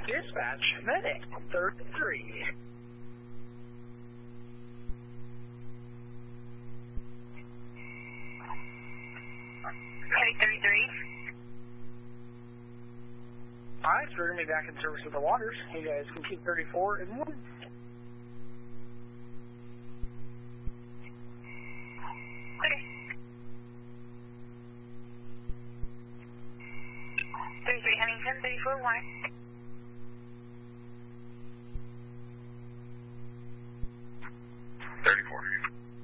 Dispatch, medic 33. Medic 33. Alright, so we're going to be back in service with the waters. You guys can keep 34 and 1. 33, Huntington, 34, 1.